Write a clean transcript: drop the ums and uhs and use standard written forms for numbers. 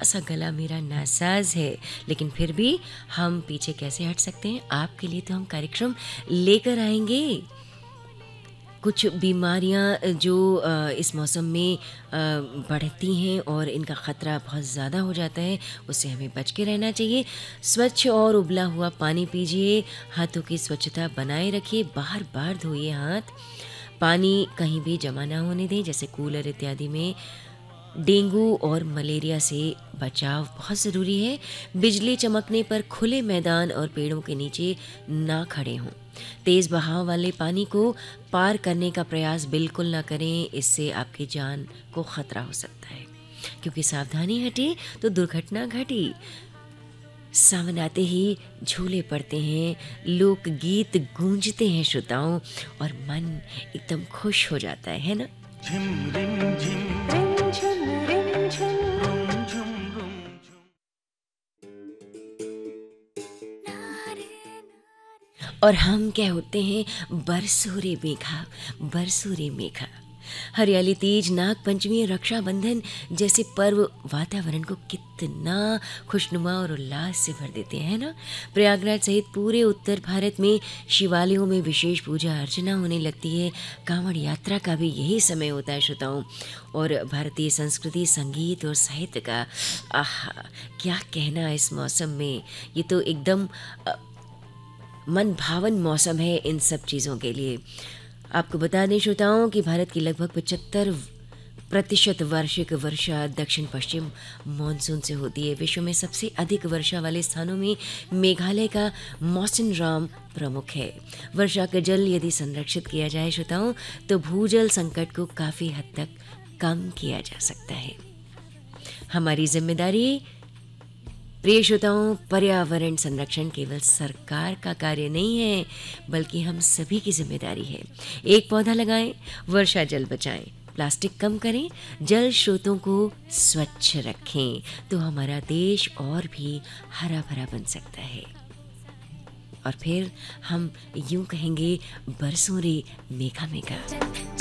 थोड़ा-सा गला मेरा नासाज़ है, लेकिन फिर भी हम पीछे कैसे हट सकते हैं? आपके लिए तो हम कार्यक्रम लेकर आएँगे। कुछ बीमारियाँ जो इस मौसम में बढ़ती हैं और इनका ख़तरा बहुत ज़्यादा हो जाता है, उससे हमें बच के रहना चाहिए। स्वच्छ और उबला हुआ पानी पीजिए, हाथों की स्वच्छता बनाए रखिए, बार-बार धोइए हाथ। पानी कहीं भी जमा ना होने दें, जैसे कूलर इत्यादि में। डेंगू और मलेरिया से बचाव बहुत ज़रूरी है। बिजली चमकने पर खुले मैदान और पेड़ों के नीचे ना खड़े हों। तेज़ बहाव वाले पानी को पार करने का प्रयास बिल्कुल ना करें, इससे आपकी जान को खतरा हो सकता है। क्योंकि सावधानी हटी तो दुर्घटना घटी। सावन आते ही झूले पड़ते हैं, लोकगीत गूंजते हैं श्रोताओं, और मन एकदम खुश हो जाता है ना? झिम रिम झिम रिमझिम रिमझिम रुम झुम रुम झुम। और हम क्या होते हैं, बरसों रे मेघा, बरसों रे मेघा। हरियाली तीज, नाग पंचमी, रक्षाबंधन जैसे पर्व वातावरण को कितना खुशनुमा और उल्लास से भर देते हैं ना। प्रयागराज सहित पूरे उत्तर भारत में शिवालयों में विशेष पूजा अर्चना होने लगती है। कांवड़ यात्रा का भी यही समय होता है श्रोताओं। और भारतीय संस्कृति, संगीत और साहित्य का आहा, क्या कहना इस मौसम में। ये तो एकदम मन भावन मौसम है इन सब चीज़ों के लिए। आपको बता दें श्रोताओं कि भारत की लगभग 75% वार्षिक वर्षा दक्षिण पश्चिम मानसून से होती है। विश्व में सबसे अधिक वर्षा वाले स्थानों में मेघालय का मौसिनराम प्रमुख है। वर्षा का जल यदि संरक्षित किया जाए श्रोताओं, तो भूजल संकट को काफ़ी हद तक कम किया जा सकता है। हमारी जिम्मेदारी प्रिय श्रोताओं, पर्यावरण संरक्षण केवल सरकार का कार्य नहीं है, बल्कि हम सभी की जिम्मेदारी है। एक पौधा लगाएं, वर्षा जल बचाएं, प्लास्टिक कम करें, जल स्रोतों को स्वच्छ रखें, तो हमारा देश और भी हरा भरा बन सकता है। और फिर हम यूं कहेंगे, बरसों रे मेघा मेघा।